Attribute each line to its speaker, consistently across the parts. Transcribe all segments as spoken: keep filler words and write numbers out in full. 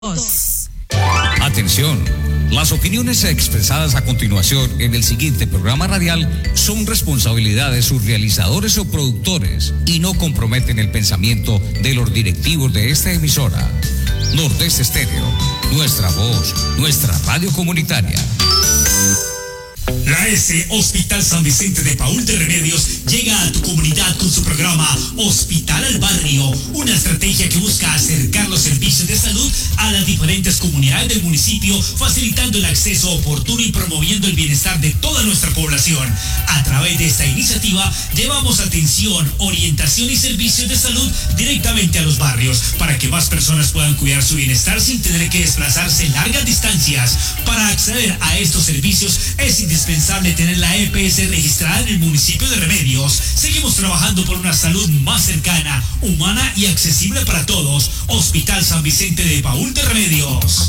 Speaker 1: Atención, las opiniones expresadas a continuación en el siguiente programa radial son responsabilidad de sus realizadores o productores y no comprometen el pensamiento de los directivos de esta emisora. Nordeste Estéreo, nuestra voz, nuestra radio comunitaria.
Speaker 2: La S Hospital San Vicente de Paúl de Remedios llega a tu comunidad con su programa Hospital al Barrio, una estrategia que busca acercar los servicios de salud a las diferentes comunidades del municipio, facilitando el acceso oportuno y promoviendo el bienestar de toda nuestra población. A través de esta iniciativa llevamos atención, orientación y servicios de salud directamente a los barrios para que más personas puedan cuidar su bienestar sin tener que desplazarse largas distancias. Para acceder a estos servicios es indispensable tener la E P S registrada en el municipio de Remedios. Seguimos trabajando por una salud más cercana, humana y accesible para todos. Hospital San Vicente de Paúl de Remedios.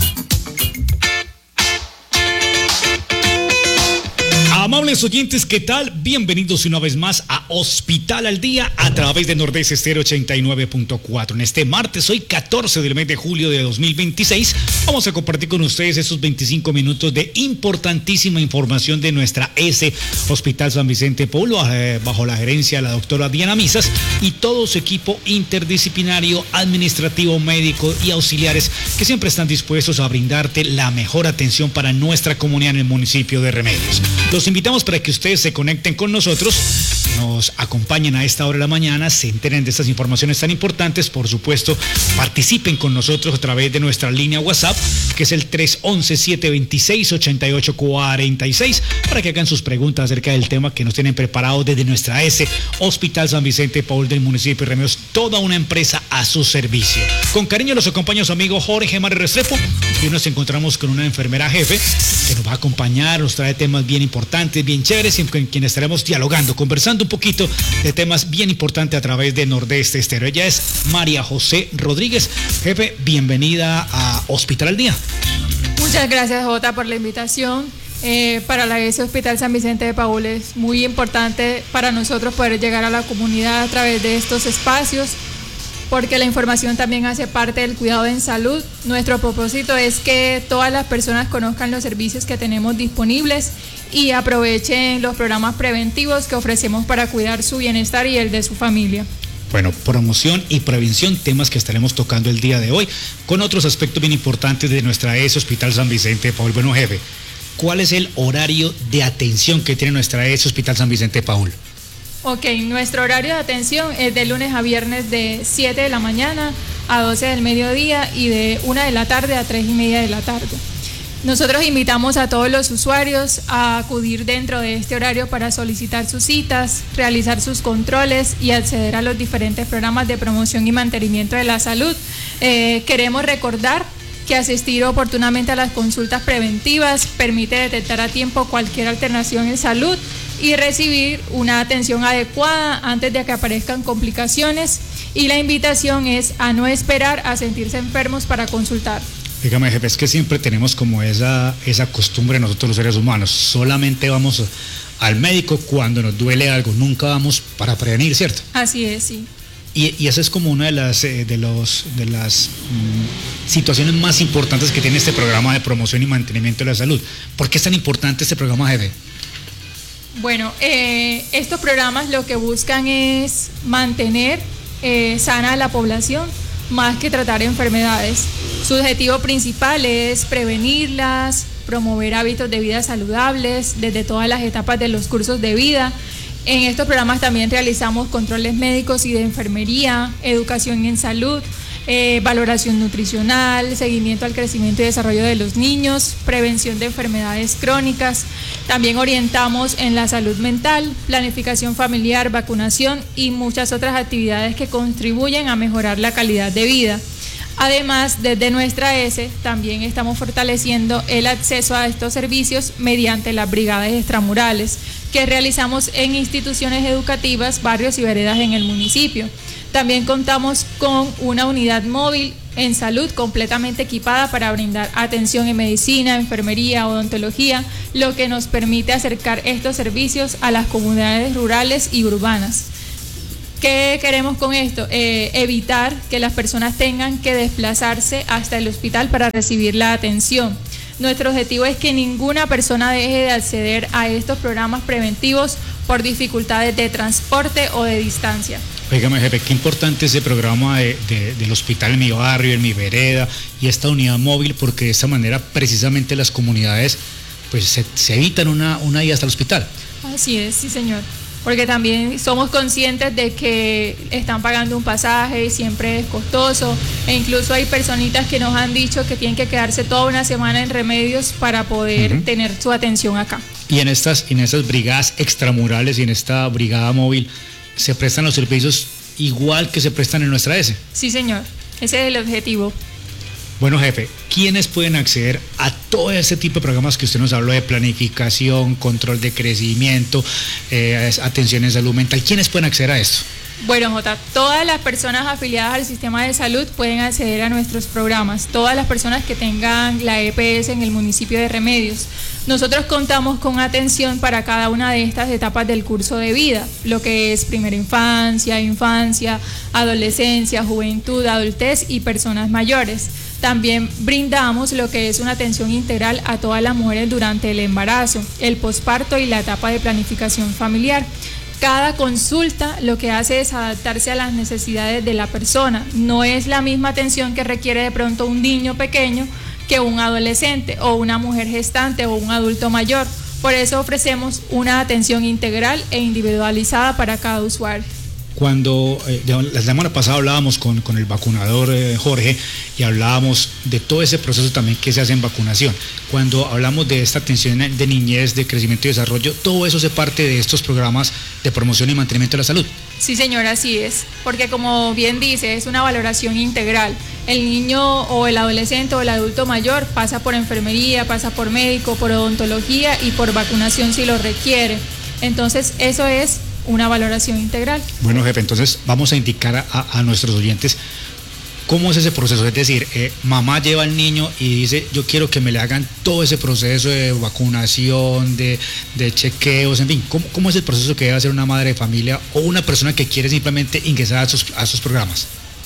Speaker 3: Amables oyentes, ¿qué tal? Bienvenidos una vez más a Hospital al Día a través de Nordeste Estéreo ochenta y nueve punto cuatro. En este martes, hoy catorce del mes de julio de dos mil veintiséis, vamos a compartir con ustedes estos veinticinco minutos de importantísima información de nuestra S Hospital San Vicente Paúl, bajo la gerencia de la doctora Diana Misas y todo su equipo interdisciplinario, administrativo, médico y auxiliares que siempre están dispuestos a brindarte la mejor atención para nuestra comunidad en el municipio de Remedios. Los invitamos para que ustedes se conecten con nosotros, nos acompañen a esta hora de la mañana, se enteren de estas informaciones tan importantes, por supuesto, participen con nosotros a través de nuestra línea WhatsApp, que es el tres once, siete veintiséis, ochenta y ocho cuarenta y seis, para que hagan sus preguntas acerca del tema que nos tienen preparado desde nuestra S Hospital San Vicente Paúl del municipio de Remedios, toda una empresa a su servicio. Con cariño los acompaña su amigo Jorge Mari Restrepo, y hoy nos encontramos con una enfermera jefe que nos va a acompañar, nos trae temas bien importantes, bien chéveres, y con quien estaremos dialogando, conversando un poquito de temas bien importantes a través de Nordeste Estéreo. Ella es María José Rodríguez. Jefe, bienvenida a Hospital al Día.
Speaker 4: Muchas gracias, Jota, por la invitación. Eh, para la S Hospital San Vicente de Paúl es muy importante para nosotros poder llegar a la comunidad a través de estos espacios, porque la información también hace parte del cuidado en salud. Nuestro propósito es que todas las personas conozcan los servicios que tenemos disponibles y aprovechen los programas preventivos que ofrecemos para cuidar su bienestar y el de su familia.
Speaker 3: Bueno, promoción y prevención, temas que estaremos tocando el día de hoy, con otros aspectos bien importantes de nuestra S Hospital San Vicente de Paúl. Bueno, jefe, ¿cuál es el horario de atención que tiene nuestra S Hospital San Vicente de Paúl?
Speaker 4: Ok, nuestro horario de atención es de lunes a viernes de siete de la mañana a doce del mediodía y de una de la tarde a tres y media de la tarde. Nosotros invitamos a todos los usuarios a acudir dentro de este horario para solicitar sus citas, realizar sus controles y acceder a los diferentes programas de promoción y mantenimiento de la salud. Eh, queremos recordar que asistir oportunamente a las consultas preventivas permite detectar a tiempo cualquier alteración en salud y recibir una atención adecuada antes de que aparezcan complicaciones, y la invitación es a no esperar a sentirse enfermos para consultar.
Speaker 3: Dígame, jefe, es que siempre tenemos como esa, esa costumbre nosotros los seres humanos, solamente vamos al médico cuando nos duele algo, nunca vamos para prevenir, ¿cierto?
Speaker 4: Así es, sí.
Speaker 3: Y, y esa es como una de las, eh, de los, de las mm, situaciones más importantes que tiene este programa de promoción y mantenimiento de la salud. ¿Por qué es tan importante este programa, jefe?
Speaker 4: Bueno, eh, estos programas lo que buscan es mantener eh, sana a la población, más que tratar enfermedades. Su objetivo principal es prevenirlas, promover hábitos de vida saludables desde todas las etapas de los cursos de vida. En estos programas también realizamos controles médicos y de enfermería, educación en salud, eh, valoración nutricional, seguimiento al crecimiento y desarrollo de los niños, prevención de enfermedades crónicas. También orientamos en la salud mental, planificación familiar, vacunación y muchas otras actividades que contribuyen a mejorar la calidad de vida. Además, desde nuestra S también estamos fortaleciendo el acceso a estos servicios mediante las brigadas extramurales que realizamos en instituciones educativas, barrios y veredas en el municipio. También contamos con una unidad móvil en salud completamente equipada para brindar atención en medicina, enfermería, odontología, lo que nos permite acercar estos servicios a las comunidades rurales y urbanas. ¿Qué queremos con esto? Eh, evitar que las personas tengan que desplazarse hasta el hospital para recibir la atención. Nuestro objetivo es que ninguna persona deje de acceder a estos programas preventivos por dificultades de transporte o de distancia.
Speaker 3: Óigame, jefe, qué importante ese programa de, de, del hospital en mi barrio, en mi vereda y esta unidad móvil, porque de esta manera precisamente las comunidades pues se, se evitan una, una ida hasta el hospital.
Speaker 4: Así es, sí señor. Porque también somos conscientes de que están pagando un pasaje y siempre es costoso, e incluso hay personitas que nos han dicho que tienen que quedarse toda una semana en Remedios para poder uh-huh. tener su atención acá.
Speaker 3: Y en estas, en estas brigadas extramurales y en esta brigada móvil, ¿se prestan los servicios igual que se prestan en nuestra E S E?
Speaker 4: Sí señor, ese es el objetivo.
Speaker 3: Bueno, jefe, ¿quiénes pueden acceder a todo ese tipo de programas que usted nos habló de planificación, control de crecimiento, eh, atención en salud mental? ¿Quiénes pueden acceder a esto?
Speaker 4: Bueno, Jota, todas las personas afiliadas al sistema de salud pueden acceder a nuestros programas, todas las personas que tengan la E P S en el municipio de Remedios. Nosotros contamos con atención para cada una de estas etapas del curso de vida, lo que es primera infancia, infancia, adolescencia, juventud, adultez y personas mayores. También brindamos lo que es una atención integral a todas las mujeres durante el embarazo, el posparto y la etapa de planificación familiar. Cada consulta lo que hace es adaptarse a las necesidades de la persona. No es la misma atención que requiere de pronto un niño pequeño que un adolescente o una mujer gestante o un adulto mayor. Por eso ofrecemos una atención integral e individualizada para cada usuario.
Speaker 3: Cuando eh, la semana pasada hablábamos con, con el vacunador eh, Jorge y hablábamos de todo ese proceso también que se hace en vacunación. Cuando hablamos de esta atención de niñez, de crecimiento y desarrollo, todo eso se parte de estos programas de promoción y mantenimiento de la salud.
Speaker 4: Sí, señor, así es, porque como bien dice, es una valoración integral. El niño o el adolescente o el adulto mayor pasa por enfermería, pasa por médico, por odontología y por vacunación si lo requiere. Entonces, eso es una valoración integral.
Speaker 3: Bueno, jefe, entonces vamos a indicar a, a nuestros oyentes cómo es ese proceso. Es decir, eh, mamá lleva al niño y dice, yo quiero que me le hagan todo ese proceso de vacunación, de, de chequeos, en fin. ¿Cómo, ¿Cómo es el proceso que debe hacer una madre de familia o una persona que quiere simplemente ingresar a esos, a esos programas?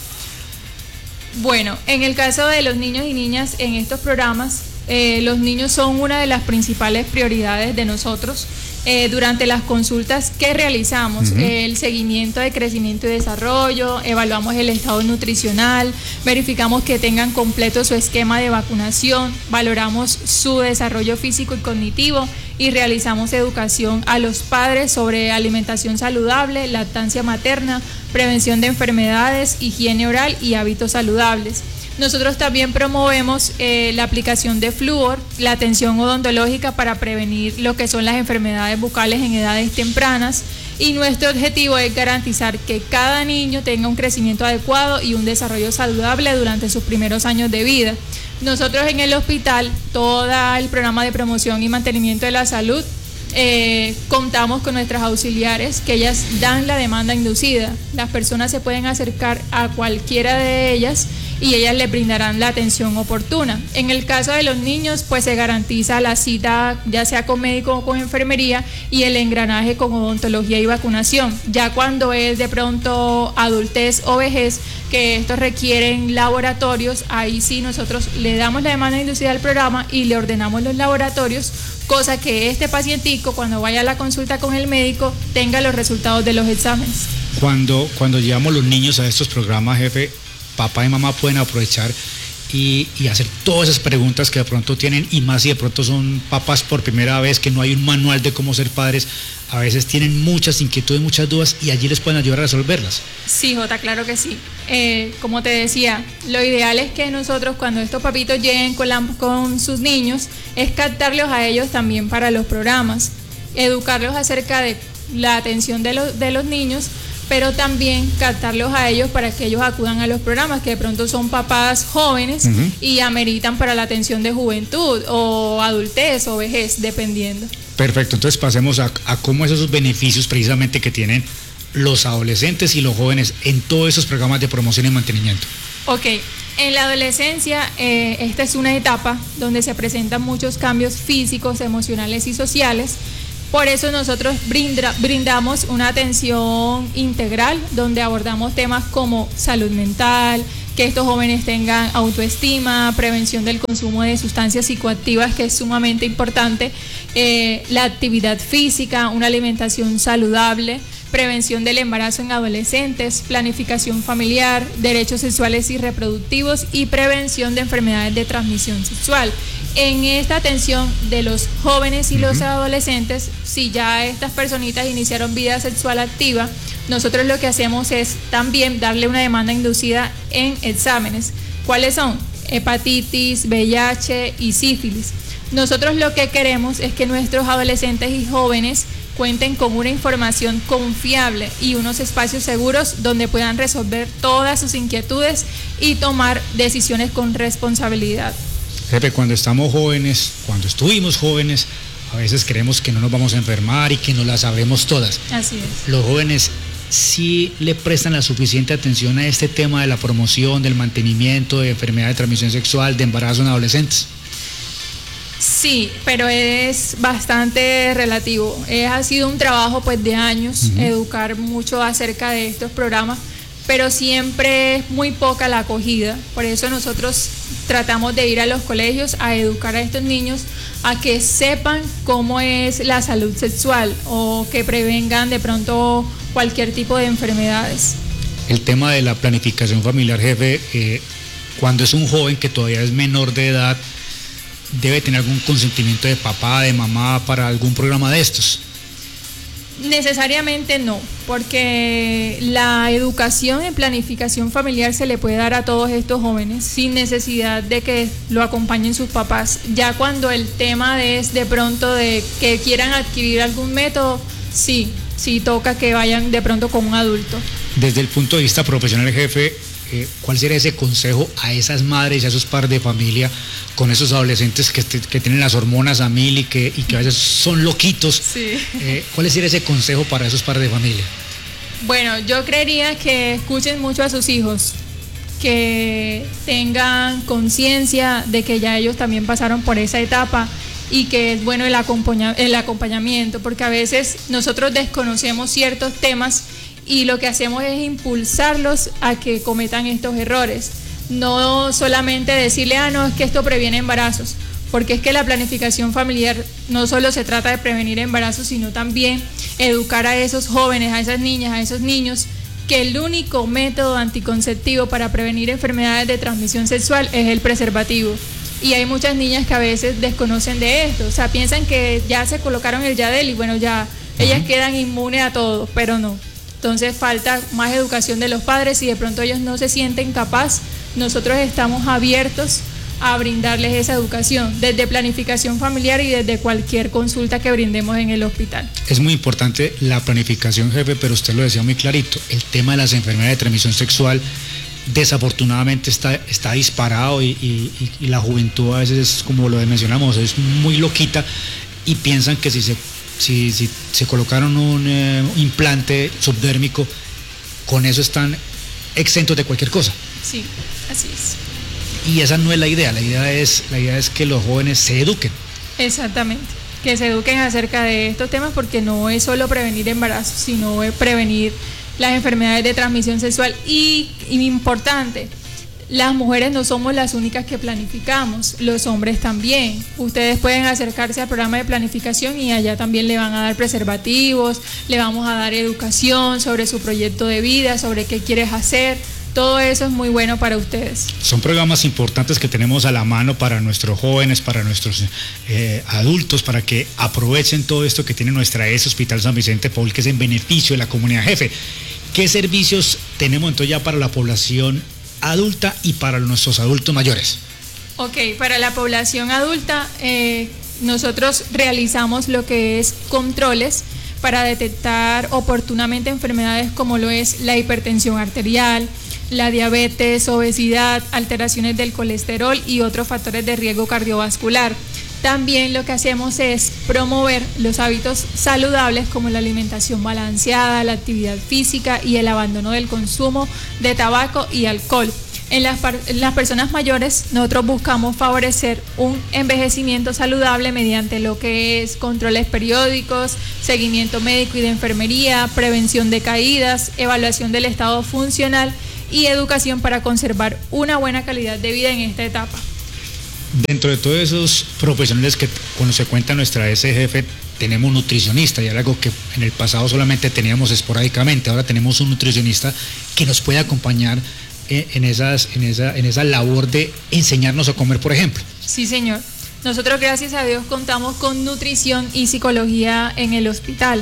Speaker 4: Bueno, en el caso de los niños y niñas en estos programas, eh, los niños son una de las principales prioridades de nosotros. Eh, durante las consultas que realizamos, uh-huh. eh, el seguimiento de crecimiento y desarrollo, evaluamos el estado nutricional, verificamos que tengan completo su esquema de vacunación, valoramos su desarrollo físico y cognitivo y realizamos educación a los padres sobre alimentación saludable, lactancia materna, prevención de enfermedades, higiene oral y hábitos saludables. Nosotros también promovemos eh, la aplicación de flúor, la atención odontológica para prevenir lo que son las enfermedades bucales en edades tempranas, y nuestro objetivo es garantizar que cada niño tenga un crecimiento adecuado y un desarrollo saludable durante sus primeros años de vida. Nosotros en el hospital, todo el programa de promoción y mantenimiento de la salud, Eh, contamos con nuestras auxiliares que ellas dan la demanda inducida. Las personas se pueden acercar a cualquiera de ellas y ellas les brindarán la atención oportuna. En el caso de los niños, pues se garantiza la cita ya sea con médico o con enfermería y el engranaje con odontología y vacunación. Ya cuando es de pronto adultez o vejez, que estos requieren laboratorios, ahí sí nosotros le damos la demanda inducida al programa y le ordenamos los laboratorios, cosa que este pacientico cuando vaya a la consulta con el médico tenga los resultados de los exámenes.
Speaker 3: Cuando, cuando llevamos los niños a estos programas, jefe, papá y mamá pueden aprovechar y, y hacer todas esas preguntas que de pronto tienen, y más si de pronto son papás por primera vez, que no hay un manual de cómo ser padres, a veces tienen muchas inquietudes, muchas dudas, y allí les pueden ayudar a resolverlas.
Speaker 4: Sí, Jota, claro que sí. Eh, como te decía, lo ideal es que nosotros cuando estos papitos lleguen con, la, con sus niños, es captarlos a ellos también para los programas, educarlos acerca de la atención de los, de los niños, pero también captarlos a ellos para que ellos acudan a los programas, que de pronto son papás jóvenes uh-huh. y ameritan para la atención de juventud o adultez o vejez, dependiendo.
Speaker 3: Perfecto, entonces pasemos a, a cómo esos beneficios precisamente que tienen los adolescentes y los jóvenes en todos esos programas de promoción y mantenimiento.
Speaker 4: Ok, en la adolescencia eh, esta es una etapa donde se presentan muchos cambios físicos, emocionales y sociales. Por eso nosotros brinda, brindamos una atención integral donde abordamos temas como salud mental, que estos jóvenes tengan autoestima, prevención del consumo de sustancias psicoactivas, que es sumamente importante, eh, la actividad física, una alimentación saludable, prevención del embarazo en adolescentes, planificación familiar, derechos sexuales y reproductivos y prevención de enfermedades de transmisión sexual. En esta atención de los jóvenes y uh-huh. los adolescentes, si ya estas personitas iniciaron vida sexual activa, nosotros lo que hacemos es también darle una demanda inducida en exámenes. ¿Cuáles son? Hepatitis, V I H y sífilis. Nosotros lo que queremos es que nuestros adolescentes y jóvenes cuenten con una información confiable y unos espacios seguros donde puedan resolver todas sus inquietudes y tomar decisiones con responsabilidad.
Speaker 3: Jefe, cuando estamos jóvenes, cuando estuvimos jóvenes, a veces creemos que no nos vamos a enfermar y que no las sabemos todas.
Speaker 4: Así es.
Speaker 3: Los jóvenes sí le prestan la suficiente atención a este tema de la promoción, del mantenimiento de enfermedad de transmisión sexual, de embarazo en adolescentes.
Speaker 4: Sí, pero es bastante relativo. Es, ha sido un trabajo pues de años, uh-huh. educar mucho acerca de estos programas, pero siempre es muy poca la acogida. Por eso nosotros tratamos de ir a los colegios a educar a estos niños a que sepan cómo es la salud sexual o que prevengan de pronto cualquier tipo de enfermedades.
Speaker 3: El tema de la planificación familiar, jefe, eh, cuando es un joven que todavía es menor de edad, ¿debe tener algún consentimiento de papá, de mamá para algún programa de estos?
Speaker 4: Necesariamente no, porque la educación en planificación familiar se le puede dar a todos estos jóvenes sin necesidad de que lo acompañen sus papás. Ya cuando el tema es de pronto de que quieran adquirir algún método, sí, sí toca que vayan de pronto con un adulto.
Speaker 3: Desde el punto de vista profesional, jefe, eh, ¿cuál sería ese consejo a esas madres y a esos padres de familia con esos adolescentes que, que tienen las hormonas a mil y que, y que a veces son loquitos?
Speaker 4: Sí.
Speaker 3: Eh, ¿Cuál sería ese consejo para esos padres de familia?
Speaker 4: Bueno, yo creería que escuchen mucho a sus hijos, que tengan conciencia de que ya ellos también pasaron por esa etapa y que es bueno el, acompaña, el acompañamiento, porque a veces nosotros desconocemos ciertos temas y lo que hacemos es impulsarlos a que cometan estos errores. No solamente decirle, ah, no, es que esto previene embarazos, porque es que la planificación familiar no solo se trata de prevenir embarazos, sino también educar a esos jóvenes, a esas niñas, a esos niños, que el único método anticonceptivo para prevenir enfermedades de transmisión sexual es el preservativo. Y hay muchas niñas que a veces desconocen de esto, o sea, piensan que ya se colocaron el Yadel y bueno, ya ellas quedan inmunes a todo, pero no. Entonces falta más educación de los padres y de pronto ellos no se sienten capaces. Nosotros estamos abiertos a brindarles esa educación desde planificación familiar y desde cualquier consulta que brindemos en el hospital.
Speaker 3: Es muy importante la planificación, jefe, pero usted lo decía muy clarito, el tema de las enfermedades de transmisión sexual desafortunadamente está, está disparado y, y, y la juventud a veces, como lo mencionamos, es muy loquita y piensan que si se Si, si se colocaron un eh, implante subdérmico, con eso están exentos de cualquier cosa.
Speaker 4: Sí, así es.
Speaker 3: Y esa no es la idea, la idea es, la idea es que los jóvenes se eduquen.
Speaker 4: Exactamente, que se eduquen acerca de estos temas, porque no es solo prevenir embarazos, sino es prevenir las enfermedades de transmisión sexual. Y, y importante, las mujeres no somos las únicas que planificamos, los hombres también. Ustedes pueden acercarse al programa de planificación y allá también le van a dar preservativos, le vamos a dar educación sobre su proyecto de vida, sobre qué quieres hacer. Todo eso es muy bueno para ustedes.
Speaker 3: Son programas importantes que tenemos a la mano para nuestros jóvenes, para nuestros eh, adultos, para que aprovechen todo esto que tiene nuestra E S Hospital San Vicente Paul, que es en beneficio de la comunidad. Jefe, ¿qué servicios tenemos entonces ya para la población adulta y para nuestros adultos mayores?
Speaker 4: Ok, para la población adulta eh, nosotros realizamos lo que es controles para detectar oportunamente enfermedades como lo es la hipertensión arterial, la diabetes, obesidad, alteraciones del colesterol y otros factores de riesgo cardiovascular. También lo que hacemos es promover los hábitos saludables como la alimentación balanceada, la actividad física y el abandono del consumo de tabaco y alcohol. En las, en las personas mayores nosotros buscamos favorecer un envejecimiento saludable mediante lo que es controles periódicos, seguimiento médico y de enfermería, prevención de caídas, evaluación del estado funcional y educación para conservar una buena calidad de vida en esta etapa.
Speaker 3: Dentro de todos esos profesionales que con los que cuenta nuestra S G F, tenemos nutricionista, y algo que en el pasado solamente teníamos esporádicamente. Ahora tenemos un nutricionista que nos puede acompañar en, esas, en, esa, en esa labor de enseñarnos a comer, por ejemplo.
Speaker 4: Sí, señor. Nosotros, gracias a Dios, contamos con nutrición y psicología en el hospital,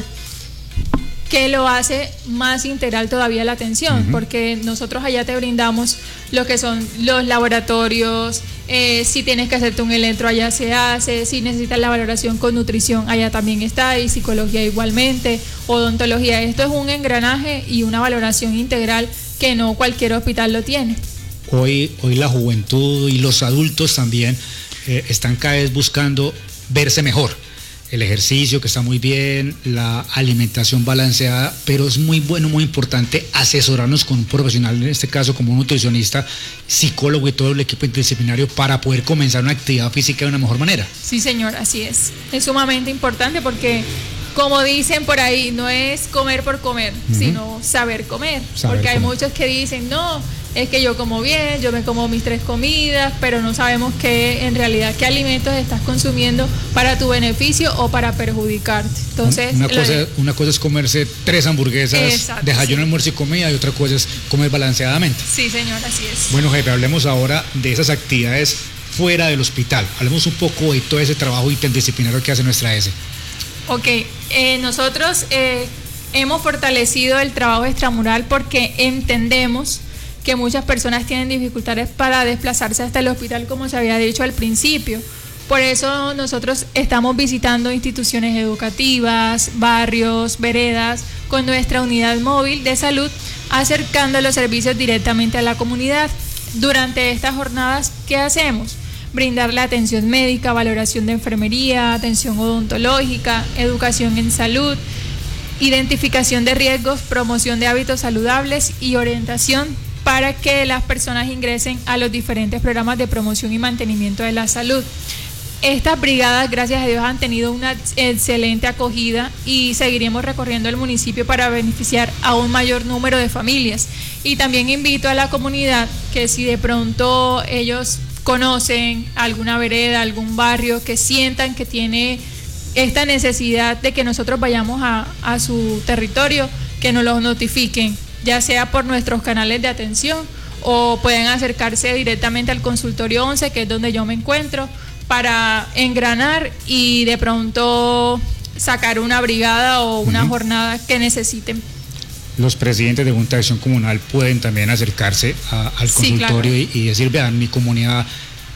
Speaker 4: que lo hace más integral todavía la atención, uh-huh. porque nosotros allá te brindamos lo que son los laboratorios, eh, si tienes que hacerte un electro allá se hace, si necesitas la valoración con nutrición allá también está, y psicología igualmente, odontología. Esto es un engranaje y una valoración integral que no cualquier hospital lo tiene.
Speaker 3: Hoy, hoy la juventud y los adultos también eh, están cada vez buscando verse mejor. El ejercicio, que está muy bien, la alimentación balanceada, pero es muy bueno, muy importante asesorarnos con un profesional, en este caso como un nutricionista, psicólogo y todo el equipo interdisciplinario, para poder comenzar una actividad física de una mejor manera.
Speaker 4: Sí, señor, así es. Es sumamente importante porque, como dicen por ahí, no es comer por comer, uh-huh. sino saber comer. Saber porque hay comer. Muchos que dicen, no, es que yo como bien, yo me como mis tres comidas, pero no sabemos qué, en realidad, qué alimentos estás consumiendo para tu beneficio o para perjudicarte. Entonces,
Speaker 3: una cosa, de... una cosa es comerse tres hamburguesas, exacto, desayuno, sí. almuerzo y comida, y otra cosa es comer balanceadamente.
Speaker 4: Sí, señor, así es.
Speaker 3: Bueno, jefe, hablemos ahora de esas actividades fuera del hospital. Hablemos un poco de todo ese trabajo interdisciplinario que hace nuestra S.
Speaker 4: Ok, eh, nosotros eh, hemos fortalecido el trabajo extramural porque entendemos que muchas personas tienen dificultades para desplazarse hasta el hospital, como se había dicho al principio. Por eso nosotros estamos visitando instituciones educativas, barrios, veredas, con nuestra unidad móvil de salud, acercando los servicios directamente a la comunidad. Durante estas jornadas, ¿qué hacemos? Brindarle atención médica, valoración de enfermería, atención odontológica, educación en salud, identificación de riesgos, promoción de hábitos saludables y orientación para que las personas ingresen a los diferentes programas de promoción y mantenimiento de la salud. Estas brigadas, gracias a Dios, han tenido una excelente acogida y seguiremos recorriendo el municipio para beneficiar a un mayor número de familias. Y también invito a la comunidad que si de pronto ellos conocen alguna vereda, algún barrio que sientan que tiene esta necesidad de que nosotros vayamos a, a su territorio, que nos lo notifiquen, ya sea por nuestros canales de atención o pueden acercarse directamente al consultorio once, que es donde yo me encuentro, para engranar y de pronto sacar una brigada o una uh-huh. jornada que necesiten.
Speaker 3: Los presidentes de Junta de Acción Comunal pueden también acercarse a, al consultorio, sí, claro. y, y decir, vean, mi comunidad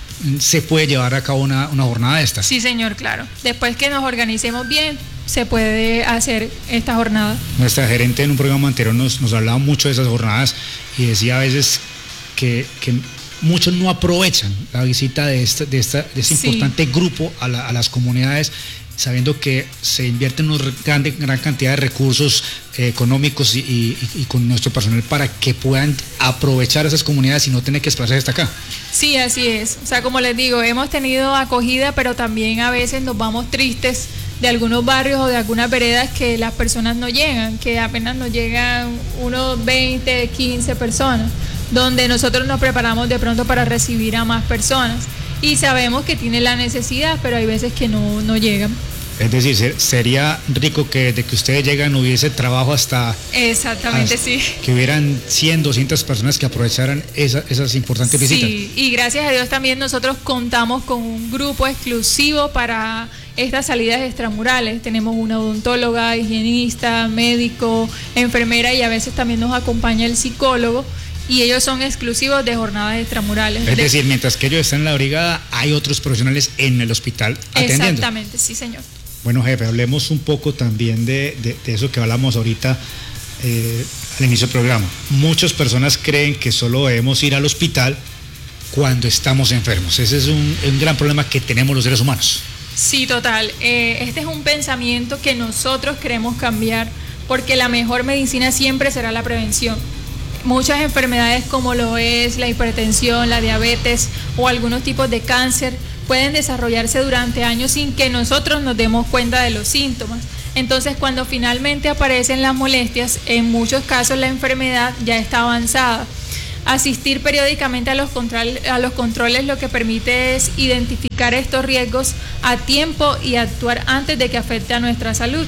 Speaker 3: se puede llevar a cabo una, una jornada de estas.
Speaker 4: Sí, señor, claro. Después que nos organicemos bien, se puede hacer esta jornada.
Speaker 3: Nuestra gerente en un programa anterior nos, nos hablaba mucho de esas jornadas y decía a veces que, que muchos no aprovechan la visita de, esta, de, esta, de este sí. importante grupo a, la, a las comunidades, sabiendo que se invierten una gran, gran cantidad de recursos eh, económicos y, y, y con nuestro personal para que puedan aprovechar esas comunidades y no tener que desplazarse hasta acá.
Speaker 4: Sí, así es. O sea, como les digo, hemos tenido acogida, pero también a veces nos vamos tristes de algunos barrios o de algunas veredas que las personas no llegan, que apenas nos llegan unos veinte, quince personas, donde nosotros nos preparamos de pronto para recibir a más personas y sabemos que tienen la necesidad, pero hay veces que no, no llegan.
Speaker 3: Es decir, sería rico que desde que ustedes llegan hubiese trabajo hasta...
Speaker 4: Exactamente,
Speaker 3: hasta
Speaker 4: sí.
Speaker 3: Que hubieran cien, doscientas personas que aprovecharan esa, esas importantes
Speaker 4: sí,
Speaker 3: visitas.
Speaker 4: Sí, y gracias a Dios también nosotros contamos con un grupo exclusivo para estas salidas extramurales. Tenemos una odontóloga, higienista, médico, enfermera y a veces también nos acompaña el psicólogo. Y ellos son exclusivos de jornadas extramurales.
Speaker 3: Es decir, mientras que ellos están en la brigada, hay otros profesionales en el hospital atendiendo.
Speaker 4: Exactamente, sí, señor.
Speaker 3: Bueno, jefe, hablemos un poco también de, de, de eso que hablamos ahorita eh, al inicio del programa. Muchas personas creen que solo debemos ir al hospital cuando estamos enfermos. Ese es un, un gran problema que tenemos los seres humanos.
Speaker 4: Sí, total. Eh, este es un pensamiento que nosotros queremos cambiar porque la mejor medicina siempre será la prevención. muchas enfermedades como lo es la hipertensión, la diabetes o algunos tipos de cáncer pueden desarrollarse durante años sin que nosotros nos demos cuenta de los síntomas. Entonces, cuando finalmente aparecen las molestias, en muchos casos la enfermedad ya está avanzada. Asistir periódicamente a los, control, a los controles lo que permite es identificar estos riesgos a tiempo y actuar antes de que afecte a nuestra salud.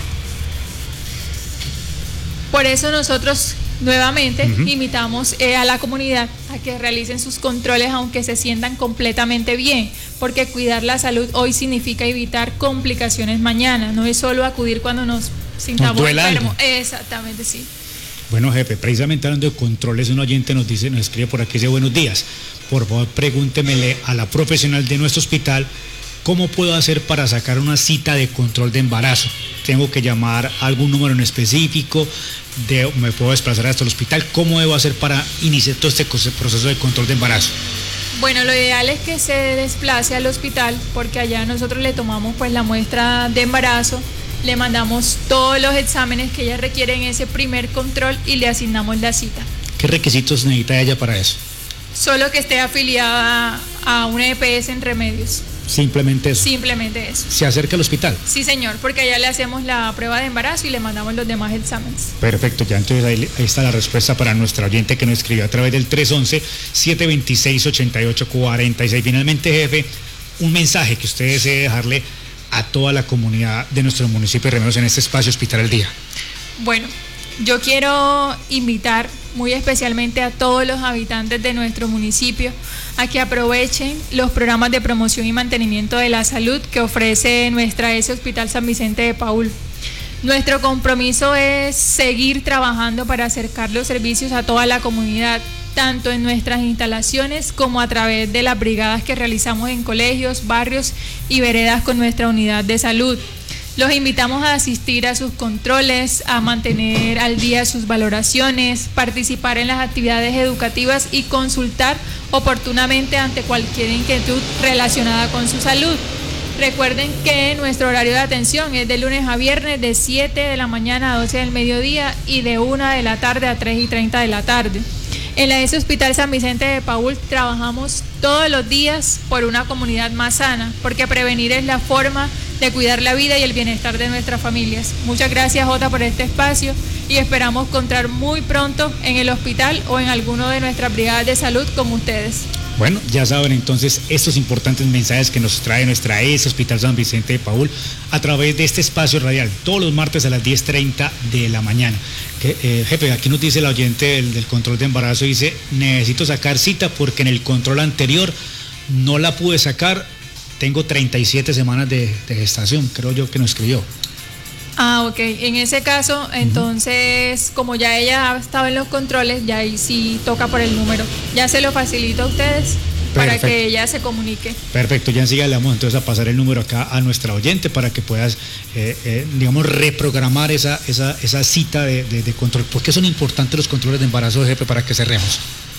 Speaker 4: Por eso nosotros nuevamente uh-huh. invitamos eh, a la comunidad a que realicen sus controles aunque se sientan completamente bien, porque cuidar la salud hoy significa evitar complicaciones mañana, no es solo acudir cuando nos sintamos enfermos. Exactamente, sí.
Speaker 3: Bueno, jefe, precisamente hablando de controles, un oyente nos dice, nos escribe por aquí, dice buenos días, por favor pregúntemele a la profesional de nuestro hospital cómo puedo hacer para sacar una cita de control de embarazo. Tengo que llamar a algún número en específico, de, me puedo desplazar hasta el hospital, ¿cómo debo hacer para iniciar todo este proceso de control de embarazo?
Speaker 4: Bueno, lo ideal es que se desplace al hospital porque allá nosotros le tomamos pues la muestra de embarazo, le mandamos todos los exámenes que ella requiere en ese primer control y le asignamos la cita.
Speaker 3: ¿Qué requisitos necesita ella para eso?
Speaker 4: Solo que esté afiliada a una E P S en Remedios.
Speaker 3: Simplemente eso.
Speaker 4: Simplemente eso.
Speaker 3: ¿Se acerca al hospital?
Speaker 4: Sí, señor, porque allá le hacemos la prueba de embarazo y le mandamos los demás exámenes.
Speaker 3: Perfecto, ya entonces ahí, ahí está la respuesta para nuestra oyente que nos escribió a través del tres once, siete veintiséis, ochenta y ocho cuarenta y seis. Finalmente, jefe, un mensaje que usted desee dejarle a toda la comunidad de nuestro municipio de Remedios en este espacio Hospital al Día.
Speaker 4: Bueno, yo quiero invitar muy especialmente a todos los habitantes de nuestro municipio a que aprovechen los programas de promoción y mantenimiento de la salud que ofrece nuestra E S Hospital San Vicente de Paúl. Nuestro compromiso es seguir trabajando para acercar los servicios a toda la comunidad, tanto en nuestras instalaciones como a través de las brigadas que realizamos en colegios, barrios y veredas con nuestra unidad de salud. Los invitamos a asistir a sus controles, a mantener al día sus valoraciones, participar en las actividades educativas y consultar oportunamente ante cualquier inquietud relacionada con su salud. Recuerden que nuestro horario de atención es de lunes a viernes de siete de la mañana a doce del mediodía y de una de la tarde a tres y treinta de la tarde. En la E S Hospital San Vicente de Paúl trabajamos todos los días por una comunidad más sana, porque prevenir es la forma de cuidar la vida y el bienestar de nuestras familias. Muchas gracias, Jota, por este espacio y esperamos encontrar muy pronto en el hospital o en alguno de nuestras brigadas de salud como ustedes.
Speaker 3: Bueno, ya saben entonces estos importantes mensajes que nos trae nuestra E S Hospital San Vicente de Paúl a través de este espacio radial todos los martes a las diez treinta de la mañana. Que, eh, jefe, aquí nos dice el oyente del, del control de embarazo, dice, necesito sacar cita porque en el control anterior no la pude sacar, tengo treinta y siete semanas de, de gestación, creo yo que nos escribió.
Speaker 4: Ah, ok. En ese caso, entonces, uh-huh. como ya ella ha estado en los controles, ya ahí sí toca por el número. Ya se lo facilito a ustedes. Perfecto. Para que ella se comunique.
Speaker 3: Perfecto, ya enseguida le vamos entonces a pasar el número acá a nuestra oyente para que puedas, eh, eh, digamos, reprogramar esa, esa, esa cita de, de, de control. ¿Por qué son importantes los controles de embarazo, jefe, para que cerremos?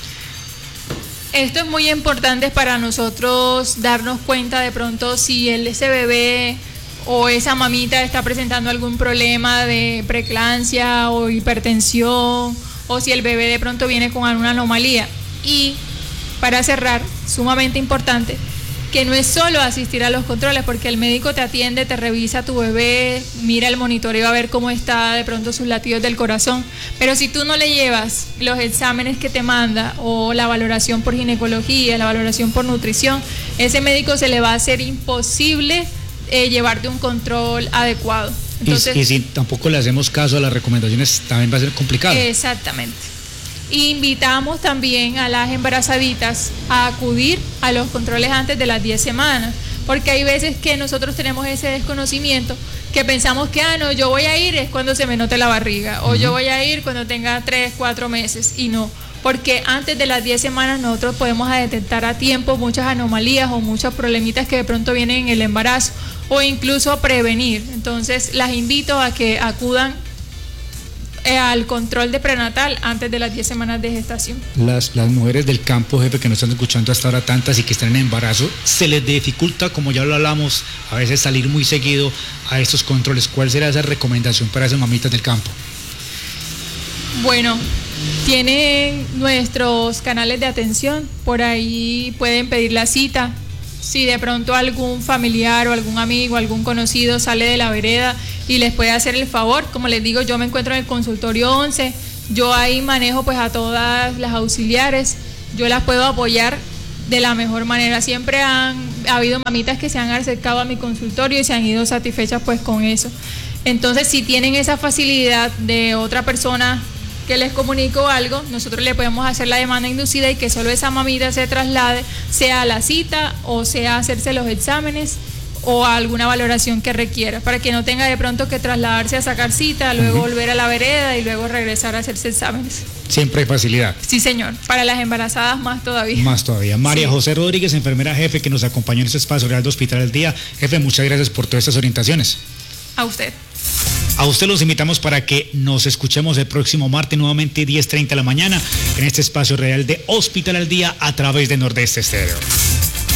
Speaker 4: Esto es muy importante para nosotros darnos cuenta de pronto si el, ese bebé o esa mamita está presentando algún problema de preeclampsia o hipertensión, o si el bebé de pronto viene con alguna anomalía. Y para cerrar, sumamente importante, que no es solo asistir a los controles, porque el médico te atiende, te revisa a tu bebé, mira el monitoreo a ver cómo está de pronto sus latidos del corazón, pero si tú no le llevas los exámenes que te manda o la valoración por ginecología, la valoración por nutrición, ese médico se le va a hacer imposible eh, llevarte un control adecuado. Entonces,
Speaker 3: y, y si tampoco le hacemos caso a las recomendaciones, también va a ser complicado.
Speaker 4: Exactamente. Invitamos también a las embarazaditas a acudir a los controles antes de las diez semanas, porque hay veces que nosotros tenemos ese desconocimiento, que pensamos que, ah, no, yo voy a ir es cuando se me note la barriga, uh-huh. o yo voy a ir cuando tenga tres, cuatro meses, y no, porque antes de las diez semanas nosotros podemos detectar a tiempo muchas anomalías o muchos problemitas que de pronto vienen en el embarazo, o incluso prevenir. Entonces las invito a que acudan al control de prenatal antes de las diez semanas de gestación.
Speaker 3: Las, las mujeres del campo, jefe, que nos están escuchando hasta ahora tantas y que están en embarazo, se les dificulta, como ya lo hablamos, a veces salir muy seguido a estos controles. ¿Cuál será esa recomendación para esas mamitas del campo?
Speaker 4: Bueno, Tienen nuestros canales de atención, por ahí pueden pedir la cita. Si de pronto algún familiar o algún amigo, algún conocido sale de la vereda y les puede hacer el favor, como les digo, yo me encuentro en el consultorio once, yo ahí manejo pues a todas las auxiliares, yo las puedo apoyar de la mejor manera. Siempre han ha habido mamitas que se han acercado a mi consultorio y se han ido satisfechas pues con eso. Entonces, si tienen esa facilidad de otra persona que les comunico algo, nosotros le podemos hacer la demanda inducida y que solo esa mamita se traslade, sea a la cita o sea a hacerse los exámenes o a alguna valoración que requiera, para que no tenga de pronto que trasladarse a sacar cita, luego uh-huh. volver a la vereda y luego regresar a hacerse exámenes.
Speaker 3: Siempre hay facilidad.
Speaker 4: Sí, señor. Para las embarazadas más todavía.
Speaker 3: Más todavía. María sí. José Rodríguez, enfermera jefe, que nos acompañó en este espacio real de Hospital al Día. Jefe, muchas gracias por todas estas orientaciones.
Speaker 4: A usted.
Speaker 3: A usted los invitamos para que nos escuchemos el próximo martes nuevamente diez treinta de la mañana en este espacio real de Hospital al Día a través de Nordeste Estéreo.